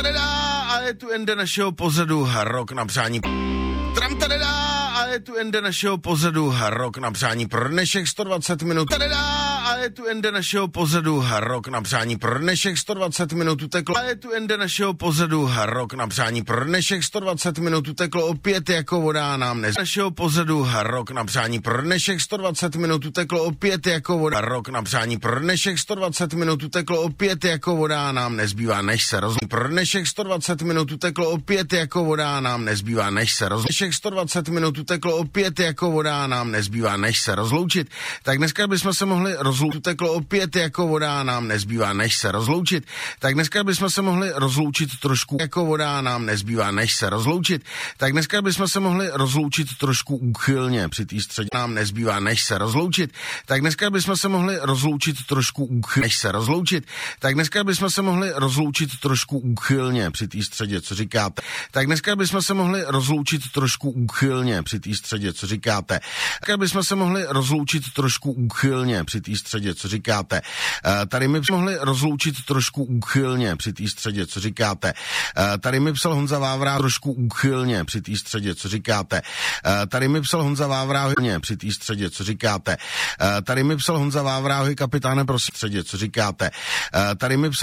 A je tu ende našeho pozadu Rok na přání. A je tu ende našeho pozadu Rok na přání pro dnešek 120 minut. A je tu ende našeho pozadu Rok na přání pro dnešek 120 minut uteklo. A je tu ende našeho pozadu Rok na přání pro dnešek 120 minut uteklo opět jako voda nám nez. Našeho pozadu Rok na přání pro dnešek 120 minut uteklo opět jako voda. Rok na přání pro dnešek 120 minut uteklo opět jako voda nám nezbývá než se rozloučit. Pro dnešek 120 minut uteklo opět jako voda nám nezbývá než se rozloučit. Dnešek 120 minut uteklo opět jako voda nám nezbývá než se rozloučit. Tak dneska bychom se mohli rozloučit. Uteklo opět jako voda nám nezbývá než se rozloučit. Tak dneska bychom se mohli rozloučit trošku jako voda nám nezbývá než se rozloučit. Tak dneska bychom se mohli rozloučit trošku úchylně při té středě nám nezbývá než se rozloučit. Tak dneska bychom se mohli rozloučit trošku úchylně než se rozloučit. Tak dneska bychom se mohli rozloučit trošku úchylně při té středě, co říkáte. Tak dneska bychom se mohli rozloučit trošku úchylně při té středě, co říkáte. Dneska bychom se mohli rozloučit trošku úchylně při té středě, co říkáte. Tady mi mohli rozloučit trošku úchylně při té středě, co říkáte. Tady mi psal Honza Vávra trošku úchylně při té středě, co říkáte. Tady mi psal Honza Vávra při té středě, co říkáte. Tady mi psal Honza Vávra, kapitáne, prosím, středě, co říkáte. Tady mi psal